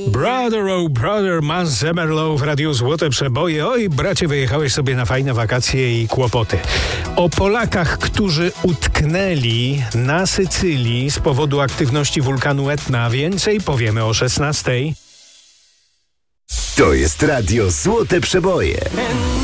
Brother, oh brother, Man Zemerlow w Radiu Złote Przeboje. Oj, bracie, wyjechałeś sobie na fajne wakacje i kłopoty. O Polakach, którzy utknęli na Sycylii z powodu aktywności wulkanu Etna. Więcej powiemy o 16:00. To jest Radio Złote Przeboje.